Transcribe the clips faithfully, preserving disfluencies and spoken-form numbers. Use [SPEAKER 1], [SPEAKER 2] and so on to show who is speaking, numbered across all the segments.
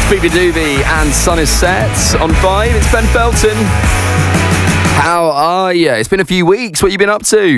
[SPEAKER 1] Phoebe Doobie and Sun is Set on Vibe. It's Ben Felton. How are you? It's been a few weeks. What have you been up to?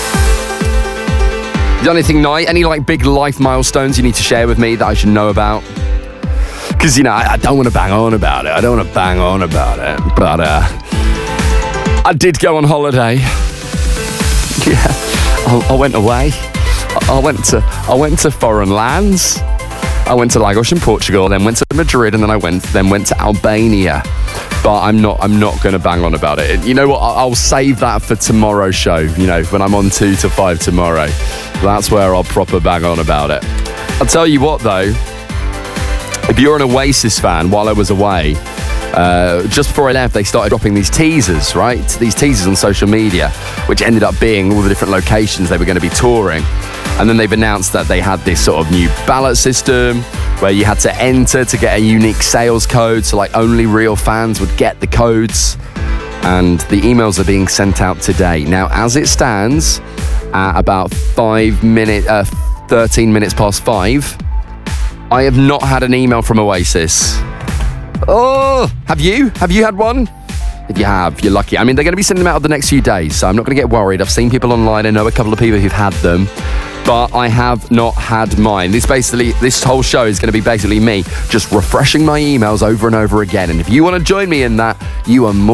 [SPEAKER 1] Done anything nice? Any like big life milestones you need to share with me that I should know about? Because, you know, I, I don't want to bang on about it. I don't want to bang on about it. But uh, I did go on holiday. Yeah, I, I went away. I, I went to I went to foreign lands. I went to Lagos in Portugal, then went to Madrid, and then I went then went to Albania. But I'm not I'm not going to bang on about it. You know what? I'll save that for tomorrow's show. You know, when I'm on two to five tomorrow, that's where I'll proper bang on about it. I'll tell you what, though. If you're an Oasis fan, while I was away, uh, just before I left, they started dropping these teasers, right? These teasers on social media, which ended up being all the different locations they were going to be touring. And then they've announced that they had this sort of new ballot system where you had to enter to get a unique sales code, so like only real fans would get the codes. And the emails are being sent out today. Now, as it stands, at about five minutes, uh, thirteen minutes past five, I have not had an email from Oasis. Oh, have you? Have you had one? If you have, you're lucky. I mean, they're going to be sending them out over the next few days, so I'm not going to get worried. I've seen people online. I know a couple of people who've had them, but I have not had mine. This basically, this whole show is going to be basically me just refreshing my emails over and over again. And if you want to join me in that, you are more